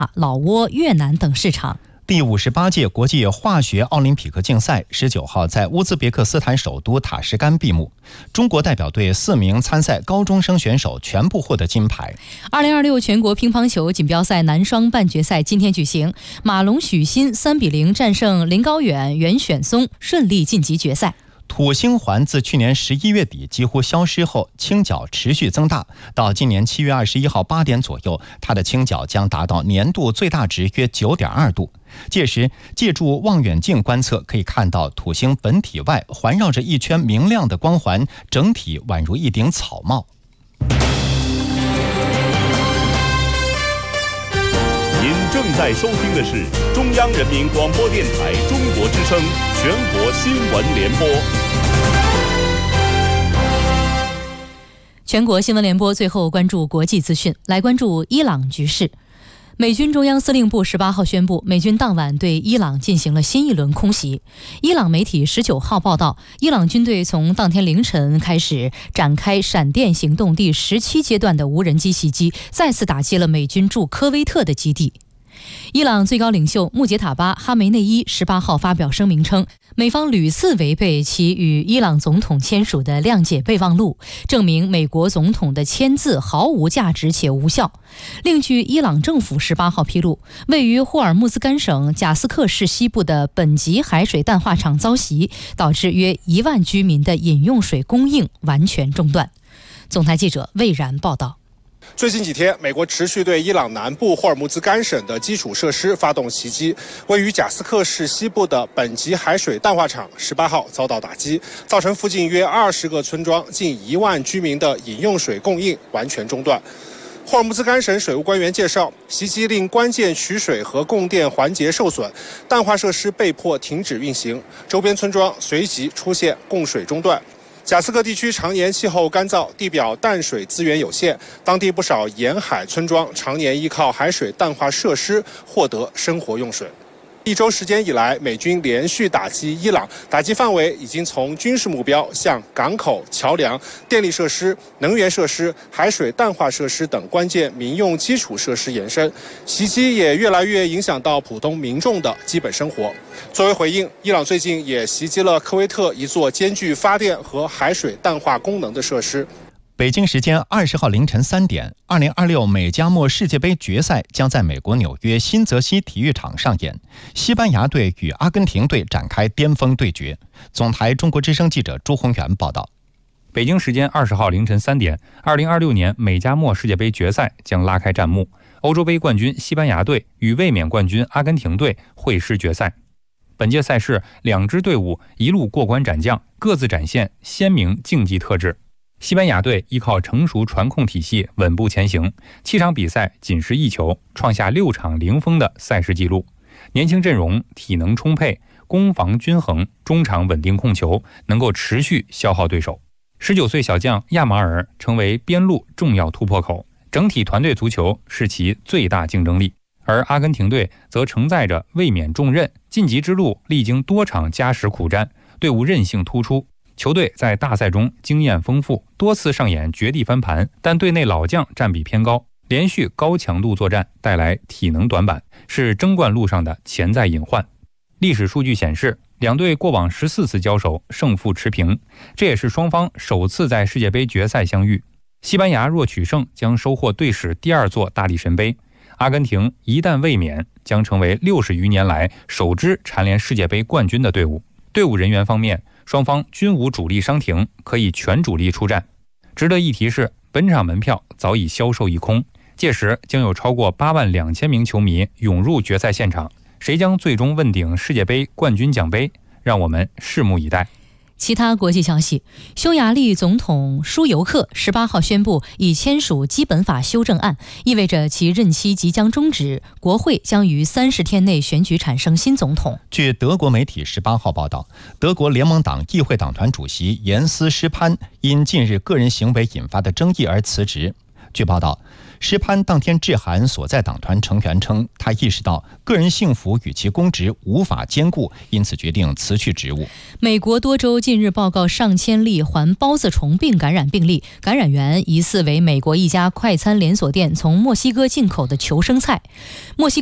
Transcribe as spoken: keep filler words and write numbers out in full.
老挝、越南等市场。 第五十八届国际化学奥林匹克竞赛十九号在乌兹别克斯坦首都塔什干闭幕，中国代表队四名参赛高中生选手全部获得金牌。 二零二六全国乒乓球锦标赛男双半决赛今天举行，马龙、许昕三比零战胜林高远、袁选松，顺利晋级决赛。 土星环自去年十一月底几乎消失后，倾角持续增大，到今年七月二十一号八点左右，它的倾角将达到年度最大值约 九点二度。届时借助望远镜观测，可以看到土星本体外环绕着一圈明亮的光环，整体宛如一顶草帽。 您正在收听的是中央人民广播电台中国之声全国新闻联播。 全国新闻联播最后关注国际资讯，来关注伊朗局势。美军中央司令部十八号宣布，美军当晚对伊朗进行了新一轮空袭。伊朗媒体十九号报道，伊朗军队从当天凌晨开始展开闪电行动第十七阶段的无人机袭击，再次打击了美军驻科威特的基地。伊朗最高领袖穆杰塔巴·哈梅内伊十八号发表声明称，美方屡次违背其与伊朗总统签署的谅解备忘录，证明美国总统的签字毫无价值且无效。另据伊朗政府十八号披露，位于霍尔木兹干省贾斯克市西部的本吉海水淡化厂遭袭，导致约一万居民的饮用水供应完全中断。总台记者魏然报道。 最近几天，美国持续对伊朗南部霍尔木兹干省的基础设施发动袭击，位于贾斯克市西部的本吉海水淡化厂十八号遭到打击，造成附近约二十个村庄近一万居民的饮用水供应完全中断。霍尔木兹干省水务官员介绍，袭击令关键取水和供电环节受损，淡化设施被迫停止运行，周边村庄随即出现供水中断。贾斯克地区常年气候干燥，地表淡水资源有限，当地不少沿海村庄常年依靠海水淡化设施获得生活用水。一周时间以来，美军连续打击伊朗，打击范围已经从军事目标向港口、桥梁、电力设施、能源设施、海水淡化设施等关键民用基础设施延伸，袭击也越来越影响到普通民众的基本生活。作为回应，伊朗最近也袭击了科威特一座兼具发电和海水淡化功能的设施。 北京时间二十号凌晨三点，二零二六美加墨世界杯决赛将在美国纽约新泽西体育场上演，西班牙队与阿根廷队展开巅峰对决。总台中国之声记者朱宏元报道。 北京时间二十号凌晨三点，二零二六年美加墨世界杯决赛将拉开战幕，欧洲杯冠军西班牙队与卫冕冠军阿根廷队会师决赛。本届赛事，两支队伍一路过关斩将，各自展现鲜明竞技特质。西班牙队依靠成熟传控体系稳步前行，七场比赛仅失一球，创下六场零封的赛事纪录。年轻阵容，体能充沛，攻防均衡，中场稳定控球，能够持续消耗对手。十九岁小将亚马尔成为边路重要突破口，整体团队足球是其最大竞争力。而阿根廷队则承载着卫冕重任，晋级之路历经多场加时苦战，队伍韧性突出。球队在大赛中经验丰富，多次上演绝地翻盘，但队内老将占比偏高，连续高强度作战带来体能短板，是争冠路上的潜在隐患。历史数据显示，两队过往十四次交手胜负持平，这也是双方首次在世界杯决赛相遇。西班牙若取胜，将收获队史第二座大力神杯；阿根廷一旦卫冕，将成为六十余年来首支蝉联世界杯冠军的队伍。队伍人员方面，双方均无主力伤停，可以全主力出战。值得一提是，本场门票早已销售一空，届时将有超过八万两千名球迷涌入决赛现场。谁将最终问鼎世界杯冠军奖杯，让我们拭目以待。 其他国际消息，匈牙利总统舒尤克十八号宣布已签署基本法修正案，意味着其任期即将终止，国会将于三十天内选举产生新总统。 据德国媒体十八号报道，德国联盟党议会党团主席严斯施潘因近日个人行为引发的争议而辞职。据报道， 施潘当天致函所在党团成员称，他意识到个人幸福与其公职无法兼顾，因此决定辞去职务。 美国多州近日报告上千例环孢子虫病感染病例，感染源疑似为美国一家快餐连锁店从墨西哥进口的求生菜。墨西